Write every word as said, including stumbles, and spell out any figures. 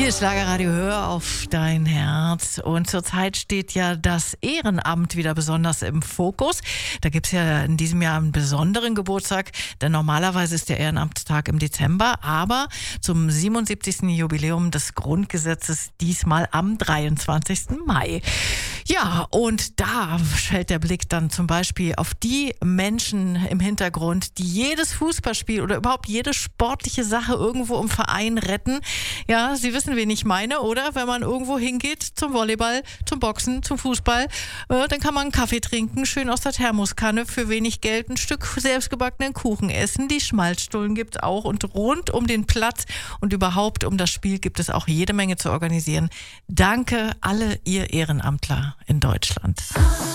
Hier ist Schlagerradio, hör auf dein Herz. Und zurzeit steht ja das Ehrenamt wieder besonders im Fokus. Da gibt's ja in diesem Jahr einen besonderen Geburtstag, denn normalerweise ist der Ehrenamtstag im Dezember, aber zum siebenundsiebzigsten Jubiläum des Grundgesetzes diesmal am dreiundzwanzigsten Mai. Ja, und da fällt der Blick dann zum Beispiel auf die Menschen im Hintergrund, die jedes Fußballspiel oder überhaupt jede sportliche Sache irgendwo im Verein retten. Ja, Sie wissen, wen ich meine, oder? Wenn man irgendwo hingeht zum Volleyball, zum Boxen, zum Fußball, äh, dann kann man einen Kaffee trinken, schön aus der Thermoskanne, für wenig Geld ein Stück selbstgebackenen Kuchen essen. Die Schmalzstullen gibt's auch und rund um den Platz und überhaupt um das Spiel gibt es auch jede Menge zu organisieren. Danke alle ihr Ehrenamtler in Deutschland.